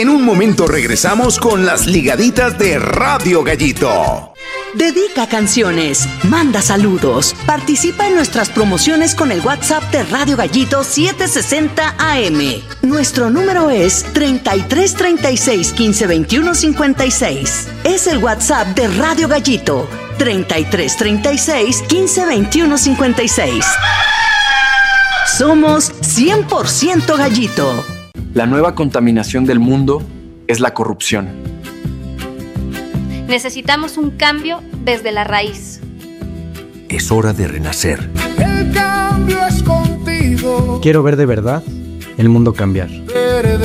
En un momento regresamos con las ligaditas de Radio Gallito. Dedica canciones, manda saludos, participa en nuestras promociones con el WhatsApp de Radio Gallito 760 AM. Nuestro número es 33 36 15 21 56. Es el WhatsApp de Radio Gallito 33 36 15 21 56. Somos 100% Gallito. La nueva contaminación del mundo es la corrupción. Necesitamos un cambio desde la raíz. Es hora de renacer. El cambio es contigo. Quiero ver de verdad el mundo cambiar.